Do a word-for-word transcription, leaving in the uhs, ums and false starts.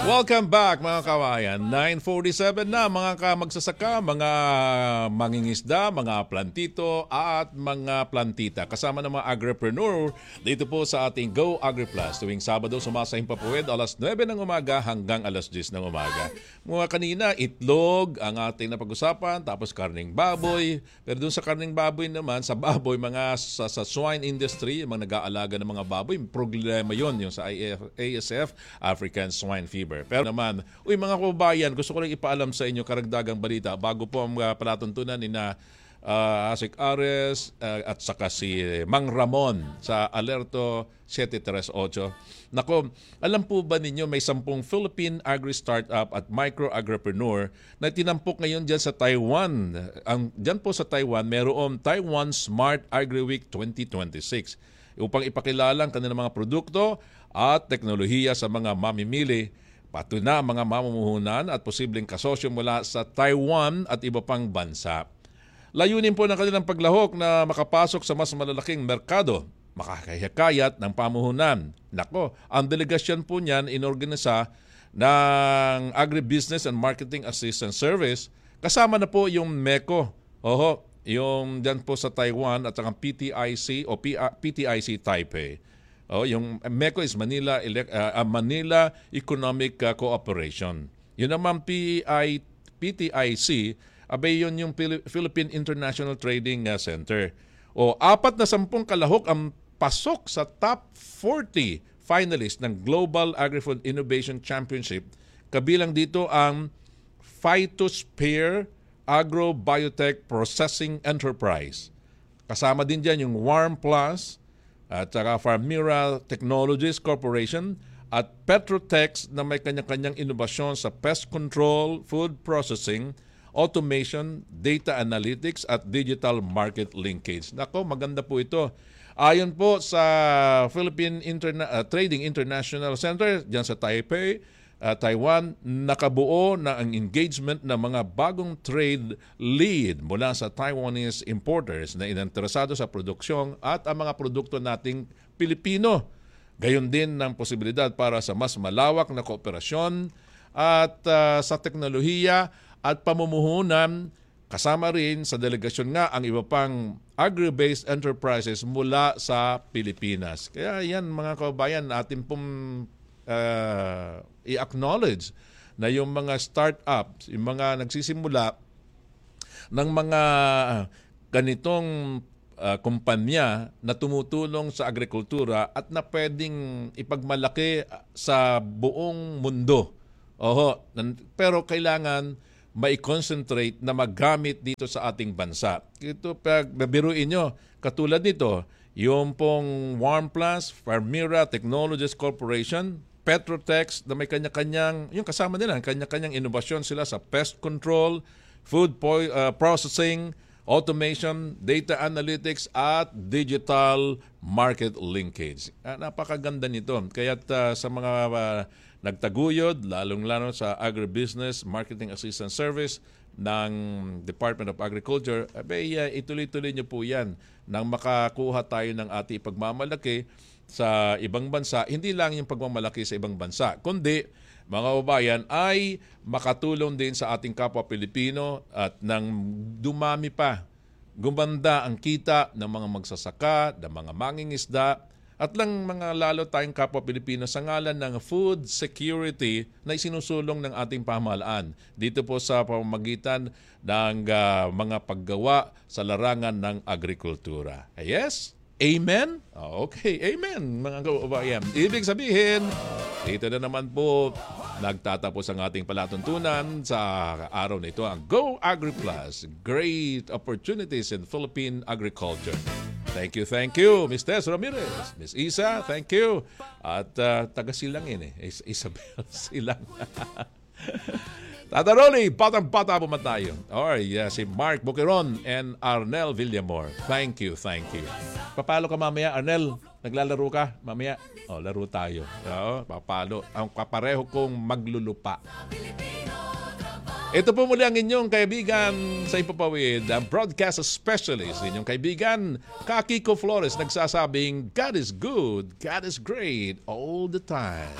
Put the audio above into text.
Welcome back mga kawayan. nine forty-seven na mga kamagsasaka, mga mangingisda, mga plantito at mga plantita. Kasama ng mga agripreneur dito po sa ating Go AgriPlus. Tuwing Sabado sumasahing papuwid alas nuwebe ng umaga hanggang alas diyes ng umaga. Mga kanina, itlog ang ating napag-usapan, tapos karning baboy. Pero dun sa karning baboy naman, sa baboy, mga sa, sa swine industry, mga nag-aalaga ng mga baboy, problema yon yung sa A S F, African Swine Fever. Pero naman, uy mga kababayan, gusto ko lang ipaalam sa inyo karagdagang balita bago po ang uh, palatuntunan ni na uh, Asik Ares uh, at saka si Mang Ramon sa Alerto seven thirty-eight. Nako, alam po ba ninyo may sampung Philippine agri-startup at micro-agripreneur na tinampok ngayon dyan sa Taiwan. Ang, dyan po sa Taiwan, mayroong Taiwan Smart Agri-Week twenty twenty-six upang ipakilala ang kanilang mga produkto at teknolohiya sa mga mamimili, pati na mga mamumuhunan at posibleng kasosyo mula sa Taiwan at iba pang bansa. Layunin po ng kanilang paglahok na makapasok sa mas malalaking merkado, makakayakayat ng pamuhunan. Nako, ang delegasyon po niyan inorganisa ng Agribusiness and Marketing Assistance Service, kasama na po yung MECO. Oho, yung dyan po sa Taiwan at ang P T I C o P T I C Taipei. Oh, yung MECO is Manila uh, Manila Economic uh, Cooperation. Yun naman P T I C, abay yun yung Philippine International Trading uh, Center. O apat na sampung kalahok ang pasok sa top forty finalists ng Global Agri-Food Innovation Championship. Kabilang dito ang Phytosphere Agro-Biotech Processing Enterprise. Kasama din dyan yung Warm Plus at saka Farmira Technologies Corporation at Petrotex na may kanya-kanyang inobasyon sa pest control, food processing, automation, data analytics at digital market linkage. Nako, maganda po ito. Ayon po sa Philippine Interna- uh, Trading International Center dyan sa Taipei, uh, Taiwan, nakabuo na ang engagement ng mga bagong trade lead mula sa Taiwanese importers na ininteresado sa produksyon at ang mga produkto nating Pilipino. Gayon din ng posibilidad para sa mas malawak na kooperasyon at uh, sa teknolohiya at pamumuhunan. Kasama rin sa delegasyon nga ang iba pang agri-based enterprises mula sa Pilipinas. Kaya yan mga kababayan, atin pong uh, i-acknowledge na yung mga startups, yung mga nagsisimula ng mga ganitong uh, kumpanya na tumutulong sa agrikultura at na pwedeng ipagmalaki sa buong mundo. Oho, pero kailangan mai-concentrate na magamit dito sa ating bansa. Ito, pag nabiruin nyo, katulad nito, yung pong Warm Plus, Farmira Technologies Corporation, Petrotex na may kanya-kanyang, yung kasama nila, kanya-kanyang inobasyon sila sa pest control, food po, uh, processing, automation, data analytics, at digital market linkage. Uh, napakaganda nito. Kaya uh, sa mga uh, nagtaguyod, lalong-lalo sa Agribusiness Marketing Assistance Service ng Department of Agriculture, abay, uh, ituloy-tuloy niyo po yan nang makakuha tayo ng ating pagmamalaki sa ibang bansa. Hindi lang yung pagmamalaki sa ibang bansa, kundi mga kababayan ay makatulong din sa ating kapwa Pilipino at nang dumami pa, gumanda ang kita ng mga magsasaka, ng mga mangingisda, at lang mga lalo tayong kapwa Pilipino sa ngalan ng food security na isinusulong ng ating pamahalaan dito po sa pamamagitan ng uh, mga paggawa sa larangan ng agrikultura. Yes? Amen? Okay, amen mga kababayan. Ibig sabihin, dito na naman po nagtatapos ang ating palatuntunan sa araw na ito, ang Go AgriPlus, Great Opportunities in Philippine Agriculture. Thank you, thank you, Miz Tess Ramirez. Miz Isa, thank you. At uh, taga Silang yun eh, Is- Isabel Silang. Tata Rolly, batang-bata po man tayo. Or yeah, si Mark Boqueron and Arnel Villamor. Thank you, thank you. Papalo ka mamaya, Arnel? Naglalaro ka mamaya? O, laro tayo. O, papalo. Ang kapareho kong maglulupa. Ito po muli ang inyong kaibigan sa Ipapawid, ang broadcast specialist, inyong kaibigan, Kakiko Flores, nagsasabing, God is good, God is great, all the time.